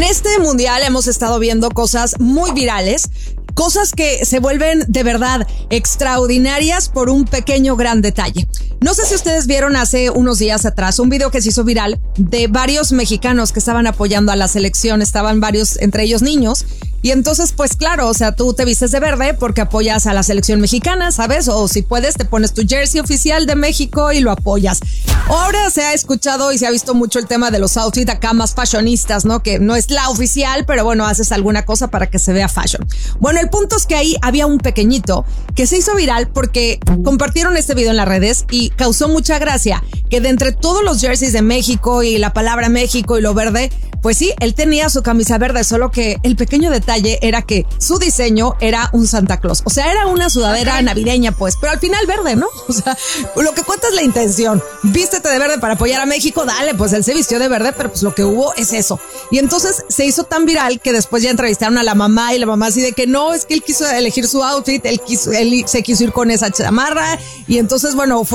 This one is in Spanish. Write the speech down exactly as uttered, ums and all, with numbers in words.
este mundial hemos estado viendo cosas muy virales, cosas que se vuelven de verdad extraordinarias por un pequeño gran detalle. No sé si ustedes vieron hace unos días atrás un video que se hizo viral de varios mexicanos que estaban apoyando a la selección, estaban varios, entre ellos niños, y entonces pues claro, o sea, tú te vistes de verde porque apoyas a la selección mexicana, ¿sabes? O si puedes te pones tu jersey oficial de México y lo apoyas. Ahora se ha escuchado y se ha visto mucho el tema de los outfits acá más fashionistas, ¿no? Que no es la oficial, pero bueno, haces alguna cosa para que se vea fashion. Bueno, el punto es que ahí había un pequeñito que se hizo viral porque compartieron este video en las redes y causó mucha gracia que de entre todos los jerseys de México y la palabra México y lo verde, pues sí, él tenía su camisa verde, solo que el pequeño detalle era que su diseño era un Santa Claus. O sea, era una sudadera okay. navideña, pues, pero al final verde, ¿no? O sea, lo que cuenta es la intención. Vístete de verde para apoyar a México, dale, pues él se vistió de verde, pero pues lo que hubo es eso. Y entonces se hizo tan viral que después ya entrevistaron a la mamá y la mamá así de que no, es que él quiso elegir su outfit, él, quiso, él se quiso ir con esa chamarra y entonces, bueno, fue